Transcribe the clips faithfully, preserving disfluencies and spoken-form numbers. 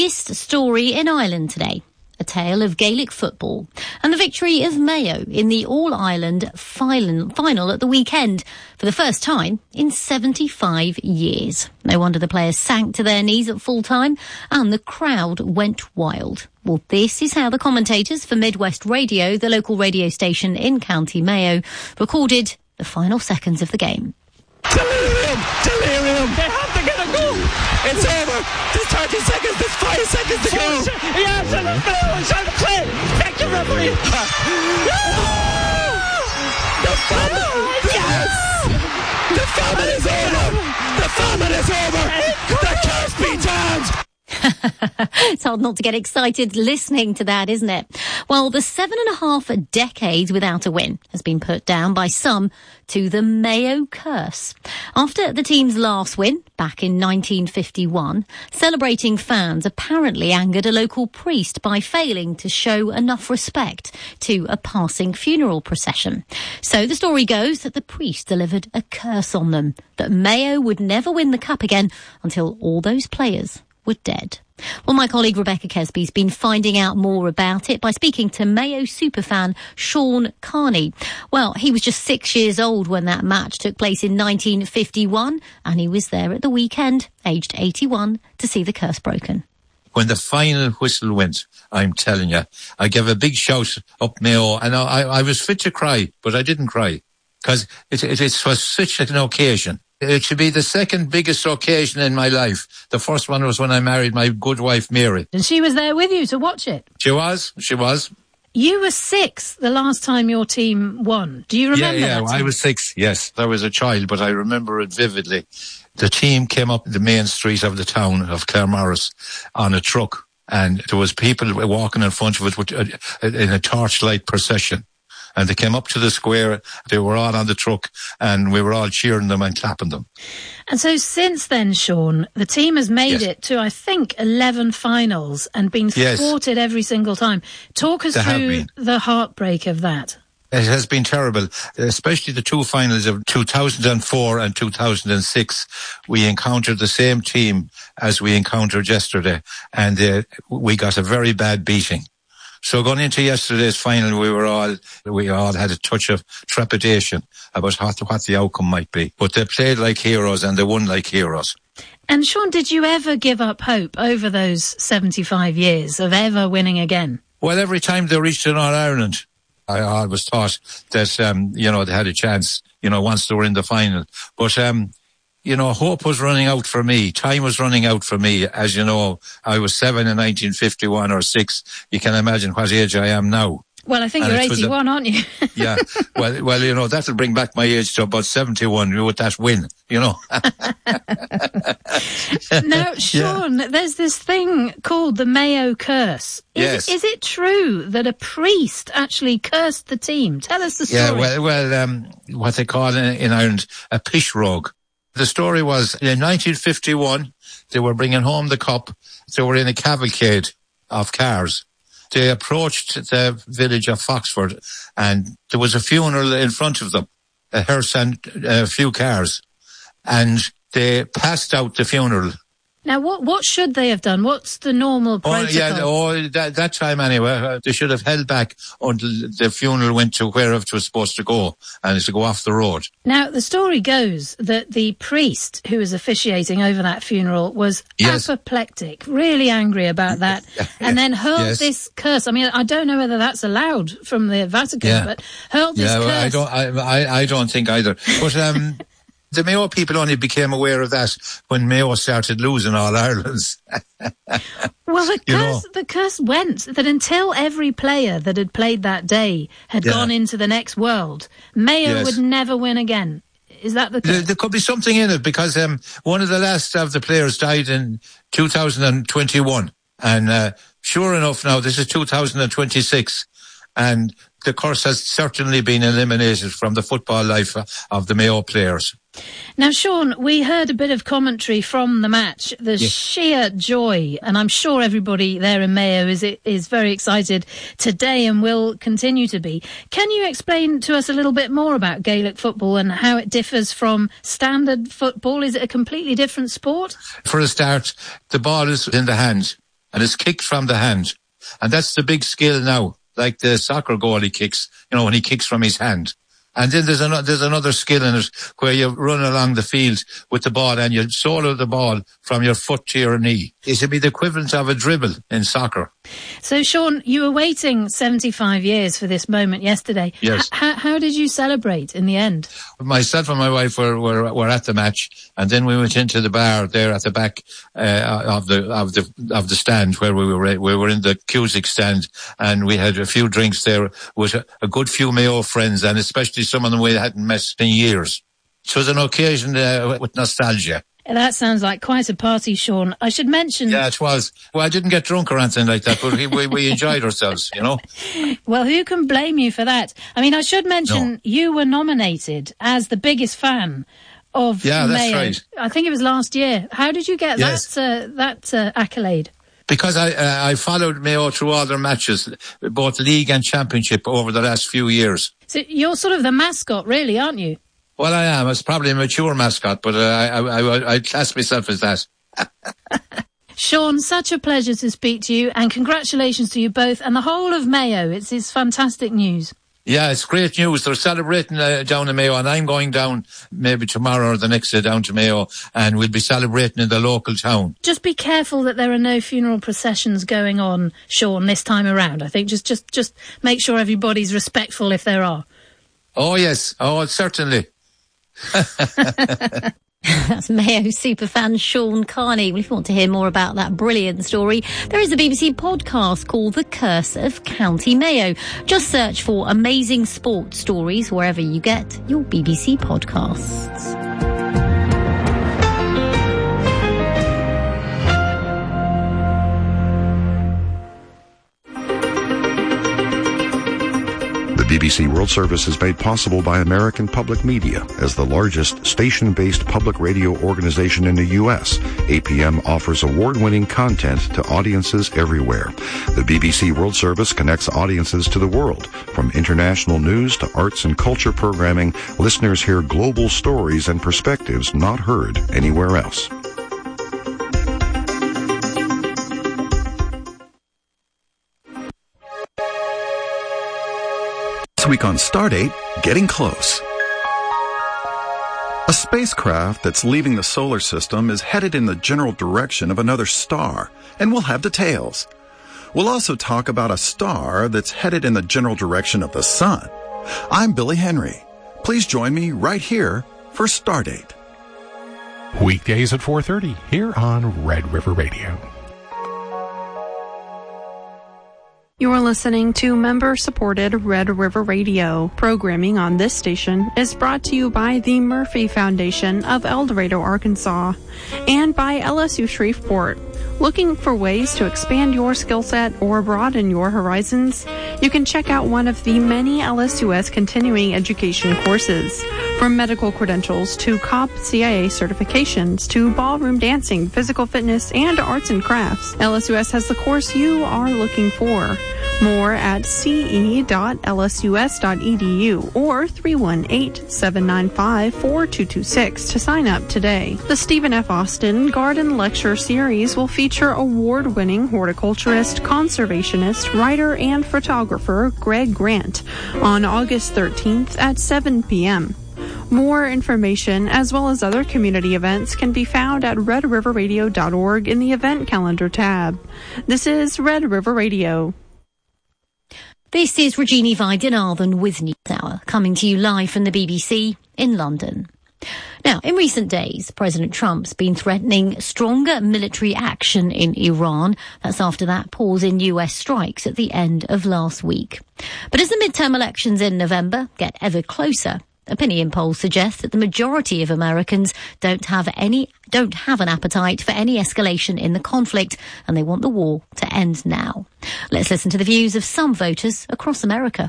Biggest story in Ireland today. A tale of Gaelic football and the victory of Mayo in the All-Ireland final at the weekend for the first time in seventy-five years. No wonder the players sank to their knees at full time and the crowd went wild. Well, this is how the commentators for Midwest Radio, the local radio station in County Mayo, recorded the final seconds of the game. Delirium! Delirium! They have to get a goal! It's over! There's thirty seconds, there's five seconds to go! Yes, and the blue shall play! Thank you, referee! The famine! Yes! The famine is over! The famine is over! The curse be damned! It's hard not to get excited listening to that, isn't it? Well, the seven and a half decades without a win has been put down by some to the Mayo curse. After the team's last win back in nineteen fifty-one, celebrating fans apparently angered a local priest by failing to show enough respect to a passing funeral procession. So the story goes that the priest delivered a curse on them, that Mayo would never win the cup again until all those players were dead. Well, my colleague Rebecca Kesby's been finding out more about it by speaking to Mayo superfan Sean Carney. Well, he was just six years old when that match took place in nineteen fifty-one, and he was there at the weekend, aged eighty-one, to see the curse broken. When the final whistle went, I'm telling you, I gave a big shout up Mayo, and I, I was fit to cry, but I didn't cry, because it, it, it was such an occasion. It should be the second biggest occasion in my life. The first one was when I married my good wife, Mary. And she was there with you to watch it? She was, she was. You were six the last time your team won. Do you remember yeah, yeah, that? Yeah, I was six, yes. I was a child, but I remember it vividly. The team came up the main street of the town of Claremorris on a truck, and there was people walking in front of it in a torchlight procession. And they came up to the square, they were all on the truck, and we were all cheering them and clapping them. And so since then, Sean, the team has made yes. it to, I think, eleven finals and been yes. thwarted every single time. Talk us they through the heartbreak of that. It has been terrible, especially the two finals of two thousand four and two thousand six. We encountered the same team as we encountered yesterday, and uh, we got a very bad beating. So going into yesterday's final, we were all, we all had a touch of trepidation about what, what the outcome might be. But they played like heroes and they won like heroes. And Sean, did you ever give up hope over those seventy-five years of ever winning again? Well, every time they reached an All-Ireland, I always thought that, um, you know, they had a chance, you know, once they were in the final. But, um, you know, hope was running out for me. Time was running out for me. As you know, I was seven in nineteen fifty-one or six. You can imagine what age I am now. Well, I think and you're eighty-one, a, aren't you? yeah. Well, well, you know, that'll bring back my age to about seventy-one with that win, you know. Now, Sean, yeah. there's this thing called the Mayo curse. Is, yes. Is it true that a priest actually cursed the team? Tell us the story. Yeah, well, well um, what they call in, in Ireland a pishrog. The story was, in nineteen fifty-one, they were bringing home the cup. They were in a cavalcade of cars. They approached the village of Foxford, and there was a funeral in front of them, a hearse and a few cars. And they passed out the funeral. Now, what what should they have done? What's the normal protocol? Oh, yeah, oh, that, that time anyway, uh, they should have held back until the funeral went to wherever it was supposed to go, and to go off the road. Now, the story goes that the priest who was officiating over that funeral was yes. apoplectic, really angry about that, and then hurled yes. this curse. I mean, I don't know whether that's allowed from the Vatican, yeah. but hurled this yeah, curse. Well, I don't, I, I, I don't think either. But, um... the Mayo people only became aware of that when Mayo started losing All Irelands. Well, the curse, the curse went that until every player that had played that day had yeah. gone into the next world, Mayo yes. would never win again. Is that the curse? There, there could be something in it, because um, one of the last of the players died in two thousand twenty-one. And uh, sure enough now, this is two thousand twenty-six. And the curse has certainly been eliminated from the football life of the Mayo players. Now, Sean, we heard a bit of commentary from the match, the yes. sheer joy, and I'm sure everybody there in Mayo is is very excited today and will continue to be. Can you explain to us a little bit more about Gaelic football and how it differs from standard football? Is it a completely different sport? For a start, the ball is in the hands. and it's kicked from the hand. And that's the big skill now, like the soccer goalie kicks, you know, when he kicks from his hand. And then there's another, there's another skill in it where you run along the field with the ball and you solo the ball from your foot to your knee. It should be the equivalent of a dribble in soccer. So, Sean, you were waiting seventy-five years for this moment yesterday. Yes. H- how, how did you celebrate in the end? Myself and my wife were, were, were at the match, and then we went into the bar there at the back, uh, of the, of the, of the stand where we were, we were in the Cusick stand, and we had a few drinks there with a, a good few Mayo friends, and especially some of them we hadn't met in years. It was an occasion uh, with nostalgia. That sounds like quite a party, Sean. I should mention... Yeah, it was. Well, I didn't get drunk or anything like that, but we, we, we enjoyed ourselves, you know. Well, who can blame you for that? I mean, I should mention No. you were nominated as the biggest fan of Yeah, that's Mayo. right. I think it was last year. How did you get Yes. that, uh, that uh, accolade? Because I uh, I followed Mayo through all their matches, both league and championship, over the last few years. So you're sort of the mascot, really, aren't you? Well, I am. It's probably a mature mascot, but uh, I, I, I, I class myself as that. Sean, such a pleasure to speak to you, and congratulations to you both and the whole of Mayo. It's, it's fantastic news. Yeah, it's great news. They're celebrating uh, down in Mayo, and I'm going down maybe tomorrow or the next day down to Mayo, and we'll be celebrating in the local town. Just be careful that there are no funeral processions going on, Sean, this time around. I think just, just, just make sure everybody's respectful if there are. Oh, yes. Oh, certainly. That's Mayo superfan Sean Carney. Well, if you want to hear more about that brilliant story, there is a B B C podcast called The Curse of County Mayo. Just search for amazing sports stories wherever you get your B B C podcasts. The B B C World Service is made possible by American Public Media. As the largest station-based public radio organization in the U S, A P M offers award-winning content to audiences everywhere. The B B C World Service connects audiences to the world. From international news to arts and culture programming, listeners hear global stories and perspectives not heard anywhere else. This week on Stardate, getting close. A spacecraft that's leaving the solar system is headed in the general direction of another star, and we'll have details. We'll also talk about a star that's headed in the general direction of the sun. I'm Billy Henry. Please join me right here for Stardate. Weekdays at four thirty here on Red River Radio. You're listening to member-supported Red River Radio. Programming on this station is brought to you by the Murphy Foundation of El Dorado, Arkansas, and by L S U Shreveport. Looking for ways to expand your skill set or broaden your horizons? You can check out one of the many L S U S continuing education courses. From medical credentials to C O P C I A certifications to ballroom dancing, physical fitness, and arts and crafts, L S U S has the course you are looking for. More at c e dot l s u s dot e d u or three one eight, seven nine five, four two two six to sign up today. The Stephen F. Austin Garden Lecture Series will feature award-winning horticulturist, conservationist, writer, and photographer Greg Grant on August thirteenth at seven p.m. More information, as well as other community events, can be found at red river radio dot org in the event calendar tab. This is Red River Radio. This is Regina Vidinarthen with News Hour, coming to you live from the B B C in London. Now, in recent days, President Trump's been threatening stronger military action in Iran. That's after that pause in U S strikes at the end of last week. But as the midterm elections in November get ever closer, opinion polls suggest that the majority of Americans don't have any, don't have an appetite for any escalation in the conflict, and they want the war to end now. Let's listen to the views of some voters across America.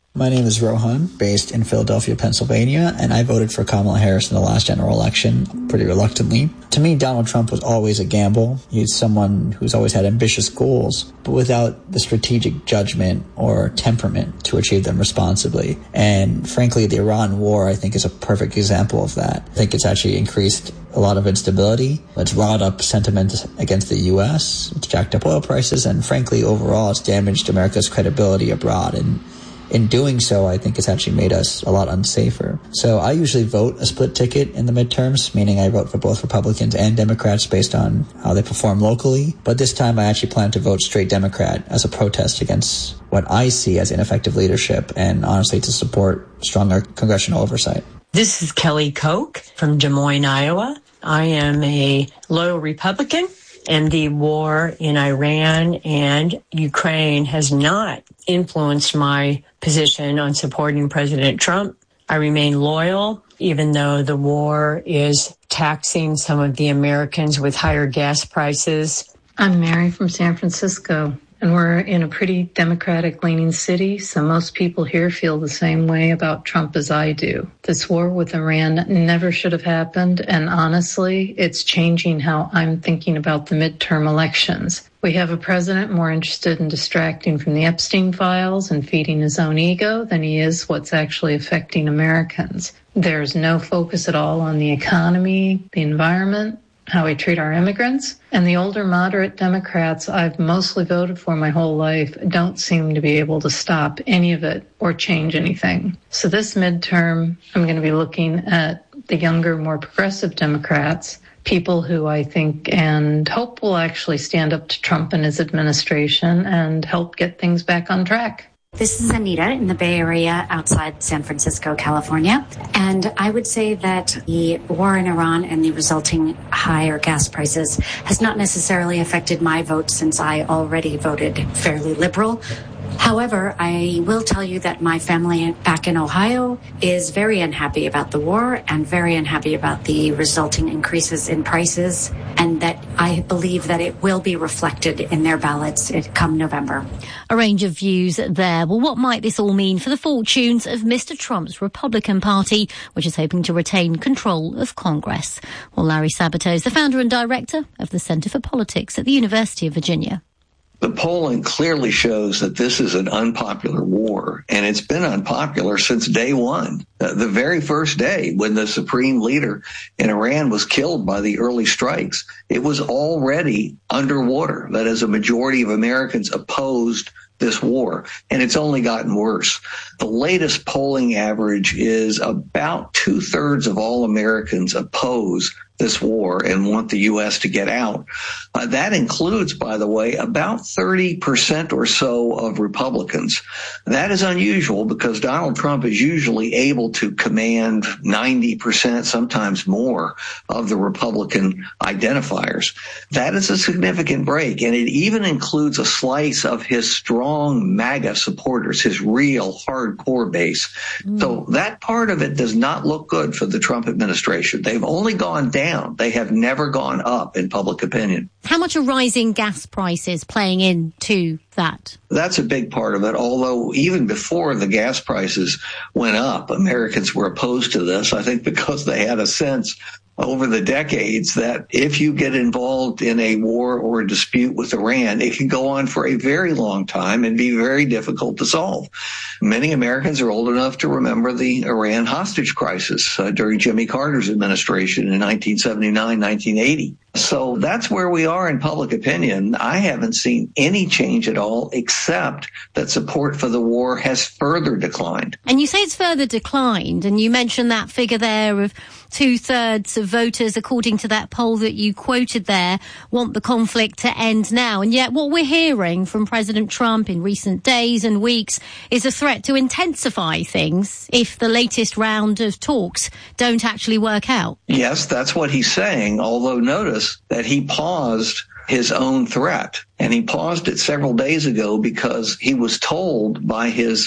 My name is Rohan, based in Philadelphia, Pennsylvania, and I voted for Kamala Harris in the last general election pretty reluctantly. To me, Donald Trump was always a gamble. He's someone who's always had ambitious goals, but without the strategic judgment or temperament to achieve them responsibly. And frankly, the Iran war, I think, is a perfect example of that. I think it's actually increased a lot of instability. It's riled up sentiment against the U S, it's jacked up oil prices, and frankly, overall, it's damaged America's credibility abroad. And in doing so, I think it's actually made us a lot unsafer. So I usually vote a split ticket in the midterms, meaning I vote for both Republicans and Democrats based on how they perform locally. But this time I actually plan to vote straight Democrat as a protest against what I see as ineffective leadership and honestly to support stronger congressional oversight. This is Kelly Koch from Des Moines, Iowa. I am a loyal Republican, and the war in Iran and Ukraine has not influenced my position on supporting President Trump. I remain loyal, even though the war is taxing some of the Americans with higher gas prices. I'm Mary from San Francisco, and we're in a pretty Democratic-leaning city, so most people here feel the same way about Trump as I do. This war with Iran never should have happened, and honestly, it's changing how I'm thinking about the midterm elections. We have a president more interested in distracting from the Epstein files and feeding his own ego than he is what's actually affecting Americans. There's no focus at all on the economy, the environment, how we treat our immigrants, and the older moderate Democrats I've mostly voted for my whole life don't seem to be able to stop any of it or change anything. So this midterm, I'm going to be looking at the younger, more progressive Democrats, people who I think and hope will actually stand up to Trump and his administration and help get things back on track. This is Anita in the Bay Area outside San Francisco, California. And I would say that the war in Iran and the resulting higher gas prices has not necessarily affected my vote since I already voted fairly liberal. However, I will tell you that my family back in Ohio is very unhappy about the war and very unhappy about the resulting increases in prices, and that I believe that it will be reflected in their ballots come November. A range of views there. Well, what might this all mean for the fortunes of Mister Trump's Republican Party, which is hoping to retain control of Congress? Well, Larry Sabato is the founder and director of the Center for Politics at the University of Virginia. The polling clearly shows that this is an unpopular war, and it's been unpopular since day one. Uh, the very first day when the supreme leader in Iran was killed by the early strikes, it was already underwater. That is, a majority of Americans opposed this war, and it's only gotten worse. The latest polling average is about two-thirds of all Americans oppose this war and want the U S to get out. Uh, that includes, by the way, about thirty percent or so of Republicans. That is unusual because Donald Trump is usually able to command ninety percent, sometimes more, of the Republican identifiers. That is a significant break, and it even includes a slice of his strong MAGA supporters, his real hardcore base. Mm. So that part of it does not look good for the Trump administration. They've only gone down. They have never gone up in public opinion. How much are rising gas prices playing into that? That's a big part of it, although even before the gas prices went up, Americans were opposed to this, I think because they had a sense over the decades that if you get involved in a war or a dispute with Iran, it can go on for a very long time and be very difficult to solve. Many Americans are old enough to remember the Iran hostage crisis uh, during Jimmy Carter's administration in nineteen seventy-nine, nineteen eighty. So that's where we are in public opinion. I haven't seen any change at all, except that support for the war has further declined. And you say it's further declined, and you mentioned that figure there of two-thirds of voters, according to that poll that you quoted there, want the conflict to end now. And yet what we're hearing from President Trump in recent days and weeks is a threat to intensify things if the latest round of talks don't actually work out. Yes, that's what he's saying, although notice that he paused his own threat. And he paused it several days ago because he was told by his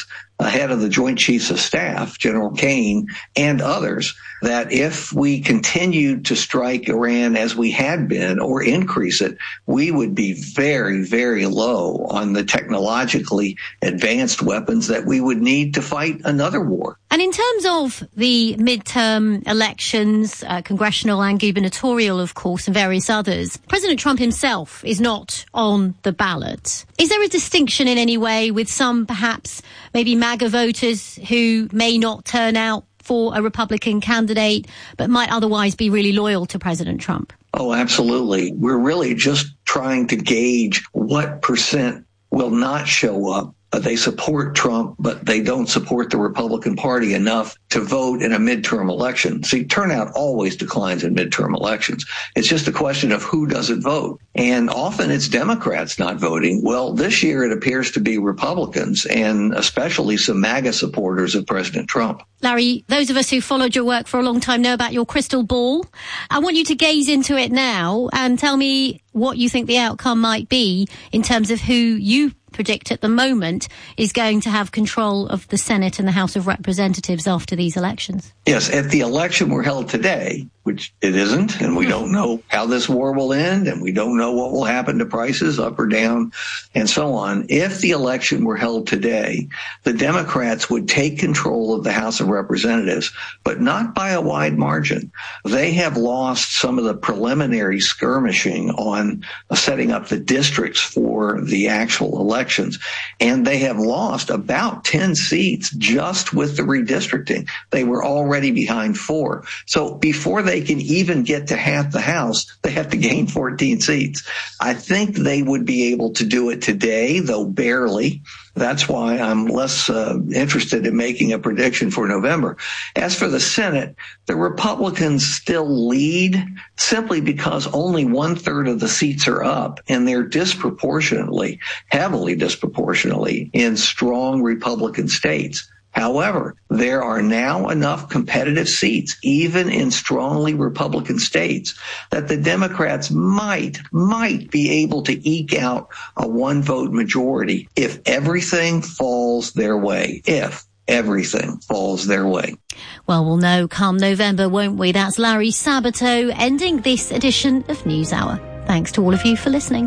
ahead of the Joint Chiefs of Staff, General Kane, and others, that if we continued to strike Iran as we had been or increase it, we would be very, very low on the technologically advanced weapons that we would need to fight another war. And in terms of the midterm elections, uh, congressional and gubernatorial, of course, and various others, President Trump himself is not on the ballot. Is there a distinction in any way with some, perhaps, maybe MAGA voters who may not turn out for a Republican candidate, but might otherwise be really loyal to President Trump? Oh, absolutely. We're really just trying to gauge what percent will not show up. Uh, they support Trump, but they don't support the Republican Party enough to vote in a midterm election. See, turnout always declines in midterm elections. It's just a question of who doesn't vote. And often it's Democrats not voting. Well, this year it appears to be Republicans, and especially some MAGA supporters of President Trump. Larry, those of us who followed your work for a long time know about your crystal ball. I want you to gaze into it now and tell me what you think the outcome might be in terms of who you predict at the moment is going to have control of the Senate and the House of Representatives after these elections. Yes, if the election were held today, which it isn't, and we don't know how this war will end, and we don't know what will happen to prices up or down, and so on. If the election were held today, the Democrats would take control of the House of Representatives, but not by a wide margin. They have lost some of the preliminary skirmishing on setting up the districts for the actual elections, and they have lost about ten seats just with the redistricting. They were already behind four. So before they can even get to half the House, they have to gain fourteen seats. I think they would be able to do it today, though barely. That's why I'm less uh, interested in making a prediction for November. As for the Senate, the Republicans still lead simply because only one third of the seats are up, and they're disproportionately, heavily disproportionately in strong Republican states. However, there are now enough competitive seats, even in strongly Republican states, that the Democrats might, might be able to eke out a one-vote majority if everything falls their way. If everything falls their way. Well, we'll know come November, won't we? That's Larry Sabato ending this edition of NewsHour. Thanks to all of you for listening.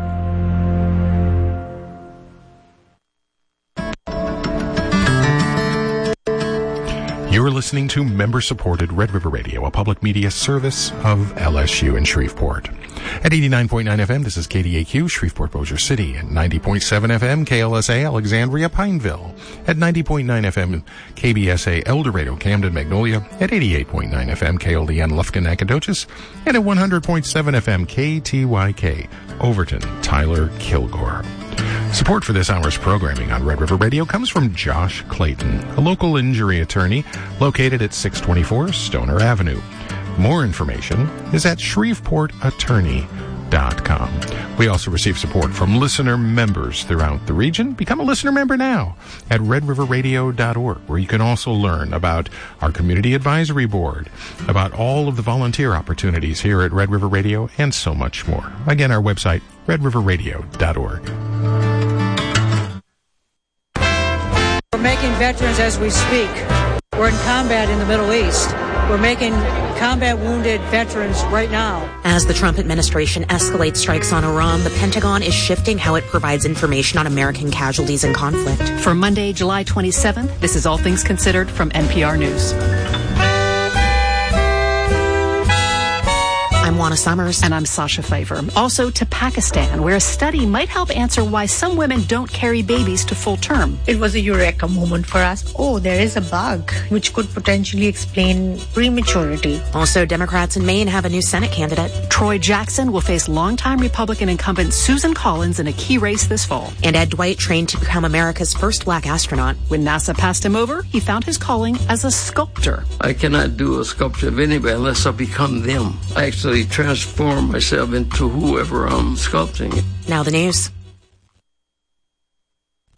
You're listening to member-supported Red River Radio, a public media service of L S U in Shreveport. At eighty-nine point nine F M, this is K D A Q, Shreveport-Bossier City. At ninety point seven F M, K L S A, Alexandria, Pineville. At ninety point nine F M, K B S A, El Dorado, Camden, Magnolia. At eighty-eight point nine F M, K L D N, Lufkin, Nacogdoches. And at one hundred point seven F M, K T Y K, Overton, Tyler, Kilgore. Support for this hour's programming on Red River Radio comes from Josh Clayton, a local injury attorney located at six twenty-four Stoner Avenue. More information is at shreveport attorney dot com. We also receive support from listener members throughout the region. Become a listener member now at red river radio dot org, where you can also learn about our Community Advisory Board, about all of the volunteer opportunities here at Red River Radio, and so much more. Again, our website, red river radio dot org. We're making veterans as we speak. We're in combat in the Middle East. We're making combat wounded veterans right now. As the Trump administration escalates strikes on Iran, the Pentagon is shifting how it provides information on American casualties in conflict. For Monday, July twenty-seventh, this is All Things Considered from N P R News. I'm Juana Summers. And I'm Sasha Pfeiffer. Also to Pakistan, where a study might help answer why some women don't carry babies to full term. It was a eureka moment for us. Oh, there is a bug which could potentially explain prematurity. Also, Democrats in Maine have a new Senate candidate. Troy Jackson will face longtime Republican incumbent Susan Collins in a key race this fall. And Ed Dwight trained to become America's first black astronaut. When NASA passed him over, he found his calling as a sculptor. I cannot do a sculpture of anybody unless I become them. I actually transform myself into whoever I'm sculpting. Now the news.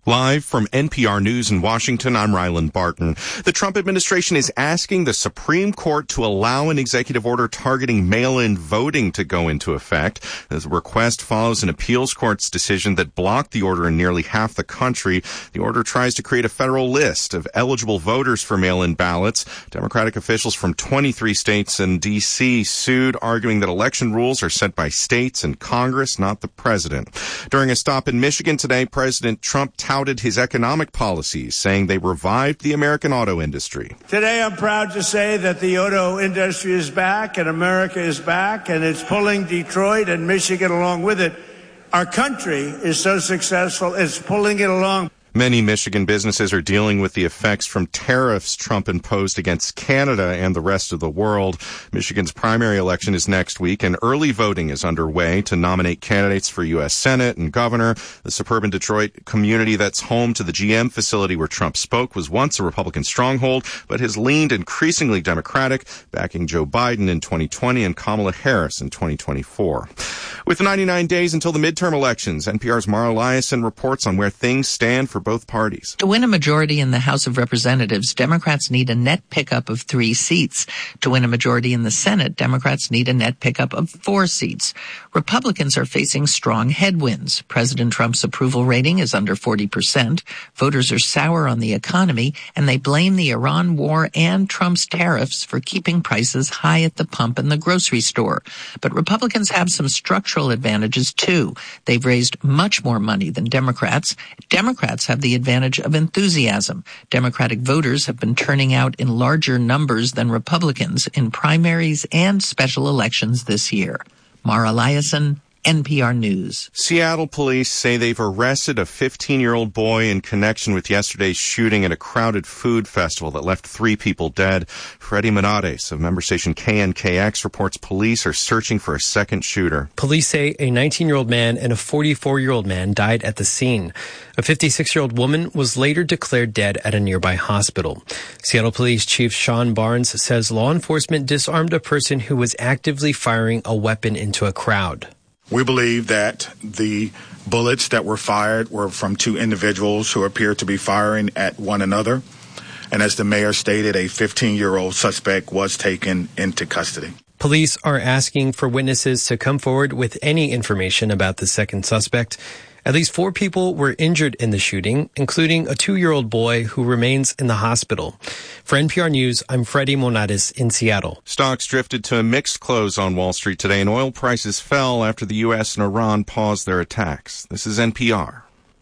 Live from N P R News in Washington, I'm Ryland Barton. The Trump administration is asking the Supreme Court to allow an executive order targeting mail-in voting to go into effect. The request follows an appeals court's decision that blocked the order in nearly half the country. The order tries to create a federal list of eligible voters for mail-in ballots. Democratic officials from twenty-three states and D C sued, arguing that election rules are set by states and Congress, not the president. During a stop in Michigan today, President Trump touted his economic policies, saying they revived the American auto industry. Today, I'm proud to say that the auto industry is back and America is back, and it's pulling Detroit and Michigan along with it. Our country is so successful, it's pulling it along. Many Michigan businesses are dealing with the effects from tariffs Trump imposed against Canada and the rest of the world. Michigan's primary election is next week, and early voting is underway to nominate candidates for U S Senate and governor. The suburban Detroit community that's home to the G M facility where Trump spoke was once a Republican stronghold, but has leaned increasingly Democratic, backing Joe Biden in twenty twenty and Kamala Harris in twenty twenty-four. With ninety-nine days until the midterm elections, N P R's Mara Liasson reports on where things stand for both parties. To win a majority in the House of Representatives, Democrats need a net pickup of three seats. To win a majority in the Senate, Democrats need a net pickup of four seats. Republicans are facing strong headwinds. President Trump's approval rating is under forty percent. Voters are sour on the economy, and they blame the Iran war and Trump's tariffs for keeping prices high at the pump and the grocery store. But Republicans have some structural advantages, too. They've raised much more money than Democrats. Democrats have the advantage of enthusiasm. Democratic voters have been turning out in larger numbers than Republicans in primaries and special elections this year. Mara Liasson, N P R News. Seattle police say they've arrested a fifteen-year-old boy in connection with yesterday's shooting at a crowded food festival that left three people dead. Freddie Menades of member station K N K X reports police are searching for a second shooter. Police say a nineteen-year-old man and a forty-four-year-old man died at the scene. A fifty-six-year-old woman was later declared dead at a nearby hospital. Seattle Police Chief Sean Barnes says law enforcement disarmed a person who was actively firing a weapon into a crowd. We believe that the bullets that were fired were from two individuals who appeared to be firing at one another. And as the mayor stated, a fifteen-year-old suspect was taken into custody. Police are asking for witnesses to come forward with any information about the second suspect. At least four people were injured in the shooting, including a two-year-old boy who remains in the hospital. For N P R News, I'm Freddie Monades in Seattle. Stocks drifted to a mixed close on Wall Street today, and oil prices fell after the U S and Iran paused their attacks. This is N P R.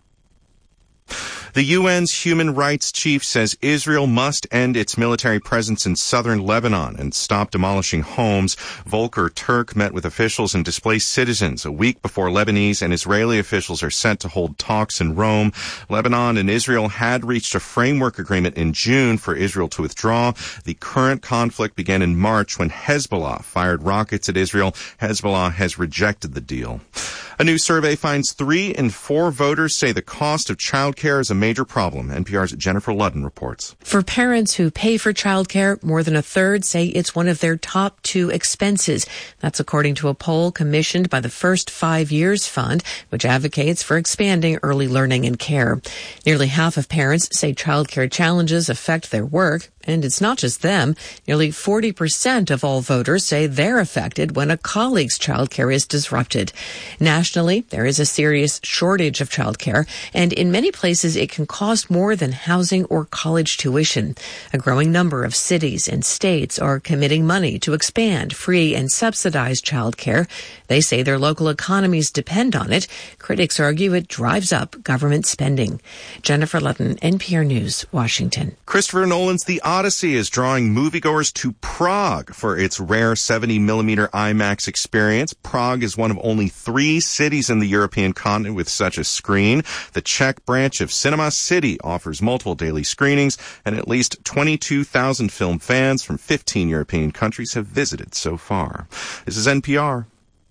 The U N's human rights chief says Israel must end its military presence in southern Lebanon and stop demolishing homes. Volker Turk met with officials and displaced citizens a week before Lebanese and Israeli officials are set to hold talks in Rome. Lebanon and Israel had reached a framework agreement in June for Israel to withdraw. The current conflict began in March when Hezbollah fired rockets at Israel. Hezbollah has rejected the deal. A new survey finds three in four voters say the cost of childcare is a major problem. N P R's Jennifer Ludden reports. For parents who pay for childcare, more than a third say it's one of their top two expenses. That's according to a poll commissioned by the First Five Years Fund, which advocates for expanding early learning and care. Nearly half of parents say childcare challenges affect their work. And it's not just them. Nearly forty percent of all voters say they're affected when a colleague's childcare is disrupted. Nationally, there is a serious shortage of childcare, and in many places it can cost more than housing or college tuition. A growing number of cities and states are committing money to expand free and subsidized childcare. They say their local economies depend on it. Critics argue it drives up government spending. Jennifer Ludden, N P R News, Washington. Christopher Nolan's The Odyssey is drawing moviegoers to Prague for its rare seventy millimeter IMAX experience. Prague is one of only three cities in the European continent with such a screen. The Czech branch of Cinema City offers multiple daily screenings, and at least twenty-two thousand film fans from fifteen European countries have visited so far. This is N P R.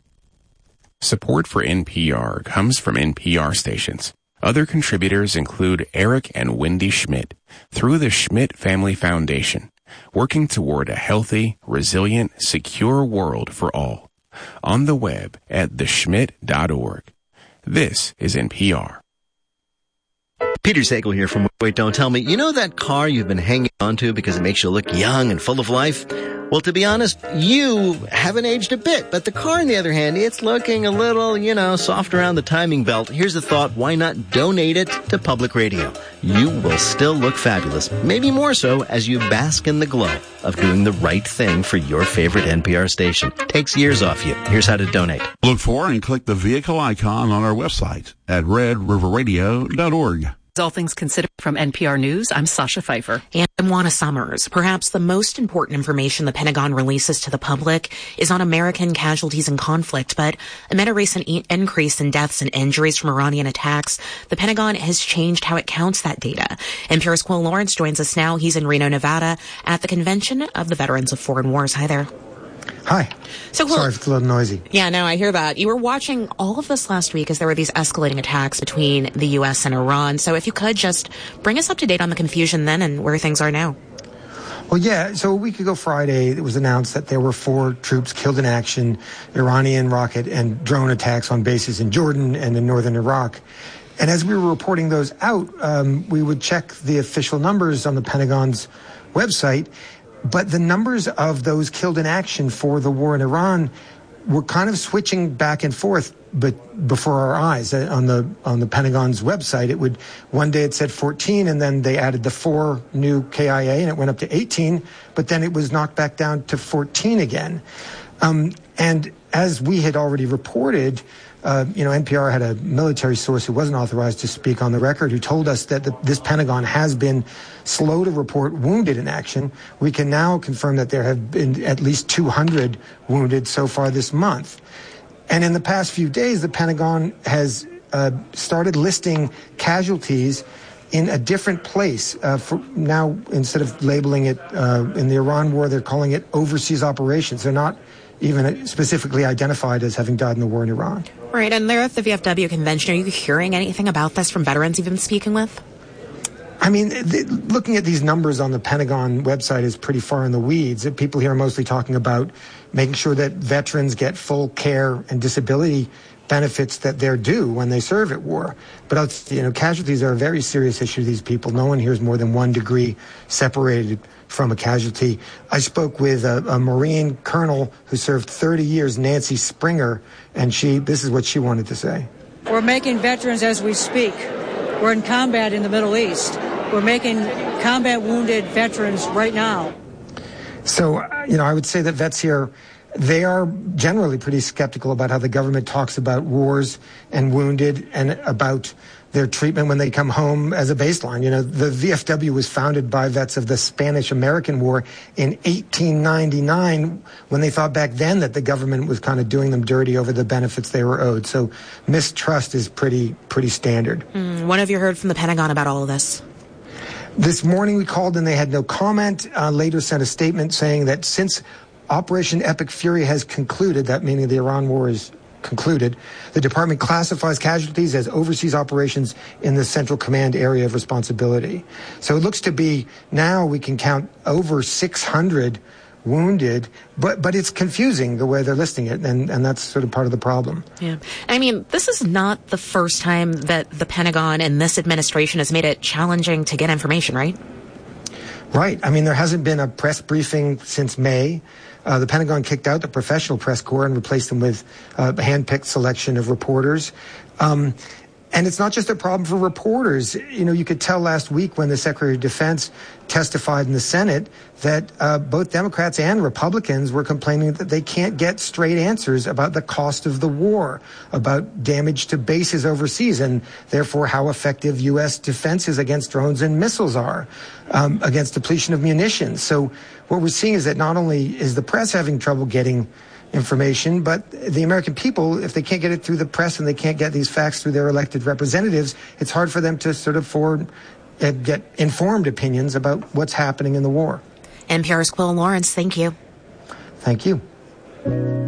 Support for N P R comes from N P R stations. Other contributors include Eric and Wendy Schmidt through the Schmidt Family Foundation, working toward a healthy, resilient, secure world for all. On the web at the schmidt dot org. This is N P R. Peter Sagal here from Wait Don't Tell Me. You know that car you've been hanging on to because it makes you look young and full of life? Well, to be honest, you haven't aged a bit, but the car, on the other hand, it's looking a little, you know, soft around the timing belt. Here's the thought, why not donate it to public radio? You will still look fabulous, maybe more so as you bask in the glow of doing the right thing for your favorite N P R station. Takes years off you. Here's how to donate. Look for and click the vehicle icon on our website at red river radio dot org. All things considered from N P R News, I'm Sasha Pfeiffer. And I'm Juana Summers. Perhaps the most important information the Pentagon releases to the public is on American casualties in conflict. But amid a recent e- increase in deaths and injuries from Iranian attacks, the Pentagon has changed how it counts that data. N P R's Quill Lawrence joins us now. He's in Reno, Nevada at the Convention of the Veterans of Foreign Wars. Hi there. Hi. So, well, sorry if it's a little noisy. Yeah, no, I hear that. You were watching all of this last week as there were these escalating attacks between the U S and Iran. So if you could just bring us up to date on the confusion then and where things are now. Well, yeah, so a week ago Friday, it was announced that there were four troops killed in action, Iranian rocket and drone attacks on bases in Jordan and in northern Iraq. And as we were reporting those out, um, we would check the official numbers on the Pentagon's website. But the numbers of those killed in action for the war in Iran were kind of switching back and forth, but before our eyes on the on the Pentagon's website. It would one day it said fourteen, and then they added the four new K I A, and it went up to eighteen. But then it was knocked back down to fourteen again. Um, and as we had already reported, uh, you know, N P R had a military source who wasn't authorized to speak on the record who told us that the, this Pentagon has been slow to report wounded in action. We can now confirm that there have been at least two hundred wounded so far this month. And in the past few days, the Pentagon has uh, started listing casualties in a different place. Uh, for now, instead of labeling it uh, in the Iran war, they're calling it overseas operations. They're not even specifically identified as having died in the war in Iran. Right, and there at the V F W convention, are you hearing anything about this from veterans you've been speaking with? I mean, th- looking at these numbers on the Pentagon website is pretty far in the weeds. People here are mostly talking about making sure that veterans get full care and disability benefits that they're due when they serve at war. But, you know, casualties are a very serious issue to these people. No one here is more than one degree separated from a casualty. I spoke with a, a Marine colonel who served thirty years, Nancy Springer, and she, this is what she wanted to say. We're making veterans as we speak. We're in combat in the Middle East. We're making combat wounded veterans right now. So, you know, I would say that vets here, they are generally pretty skeptical about how the government talks about wars and wounded and about their treatment when they come home as a baseline. You know, the V F W was founded by vets of the Spanish-American War in eighteen ninety-nine when they thought back then that the government was kind of doing them dirty over the benefits they were owed. So mistrust is pretty, pretty standard. Mm, what have you heard from the Pentagon about all of this? This morning we called and they had no comment, uh, later sent a statement saying that since Operation Epic Fury has concluded, that meaning the Iran war is concluded, the department classifies casualties as overseas operations in the Central Command area of responsibility. So it looks to be now we can count over six hundred wounded, but but it's confusing the way they're listing it, and, and that's sort of part of the problem. Yeah. I mean, this is not the first time that the Pentagon and this administration has made it challenging to get information, right? Right. I mean, there hasn't been a press briefing since May. Uh, the Pentagon kicked out the professional press corps and replaced them with uh, a hand-picked selection of reporters. Um, and it's not just a problem for reporters. You know, you could tell last week when the Secretary of Defense testified in the Senate that uh, both Democrats and Republicans were complaining that they can't get straight answers about the cost of the war, about damage to bases overseas, and therefore how effective U S defenses against drones and missiles are, um, against depletion of munitions. So what we're seeing is that not only is the press having trouble getting information, but the American people, if they can't get it through the press and they can't get these facts through their elected representatives, it's hard for them to sort of forward, uh, get informed opinions about what's happening in the war. N P R's Quill Lawrence, thank you. Thank you.